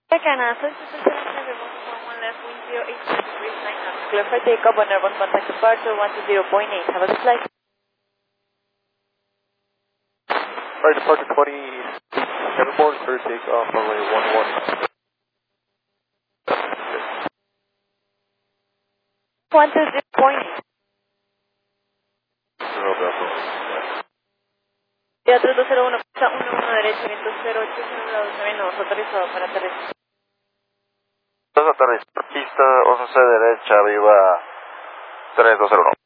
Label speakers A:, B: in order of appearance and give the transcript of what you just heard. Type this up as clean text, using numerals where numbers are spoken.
A: Canada, soy one left wind 0839, clear for takeoff on Airbus contact departure 120.8. Have a good flight.
B: Alright, departure 27 clear takeoff, runway 11.
A: 120.8. Ya 3201, pista 11 derecho, viento 08, 0 menos, autorizado para aterrizar.
B: Aterrizar, pista 11 derecha, arriba 3201.